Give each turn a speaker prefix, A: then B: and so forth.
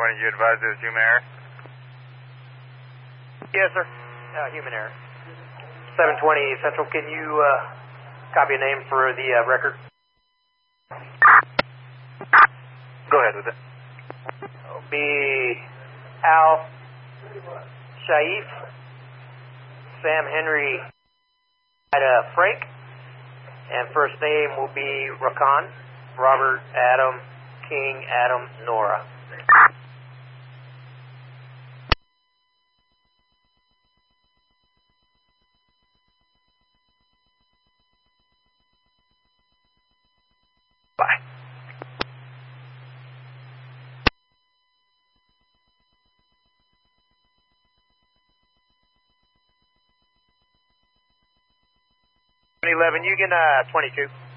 A: 720, you advise it was human error?
B: Yes, sir. Human error. 720 Central, can you copy a name for the record?
A: Go ahead with it.
B: It'll be Al Shaif, Sam Henry Frank, and first name will be Rakan, Robert Adam King Adam Nora. Bye. You can 22.